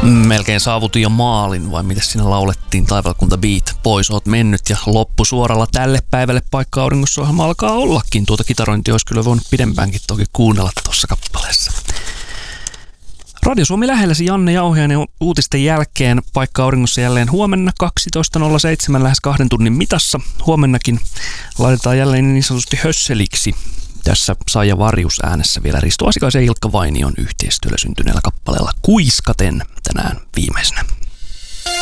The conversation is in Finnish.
Melkein saavutin jo maalin, vai miten siinä laulettiin Taivalkunta Beat. Pois oot mennyt ja loppusuoralla tälle päivälle Paikka auringossa -ohjelma alkaa ollakin. Tuota kitarointia olisi kyllä voinut pidempäänkin toki kuunnella tuossa kappaleessa. Radio Suomi lähelläsi Janne Jauhiainen uutisten jälkeen. Paikka auringossa jälleen huomenna 12.07 lähes 2 tunnin mitassa. Huomennakin laitetaan jälleen niin sanotusti hösseliksi. Tässä Saija Varjus äänessä vielä Risto Asikaisen ja Ilkka Vainion yhteistyöllä syntyneellä kappaleella Kuiskaten tänään viimeisenä.